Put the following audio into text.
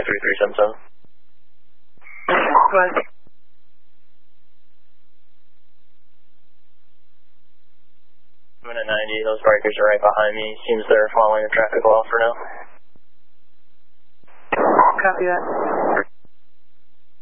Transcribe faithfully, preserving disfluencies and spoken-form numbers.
three three seven seven. Okay, go ahead. I'm at ninety, those breakers are right behind me. Seems they're following the traffic law for now. Copy that.